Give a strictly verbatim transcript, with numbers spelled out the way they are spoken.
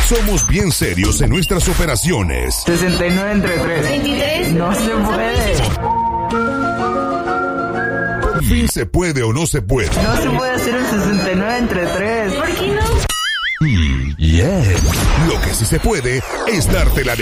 Somos bien serios en nuestras operaciones. sesenta y nueve entre tres. veintitrés. No se puede. Por fin se puede o no se puede. No se puede hacer el sesenta y nueve entre tres. ¿Por qué no? Mm, yeah. Lo que sí se puede es darte la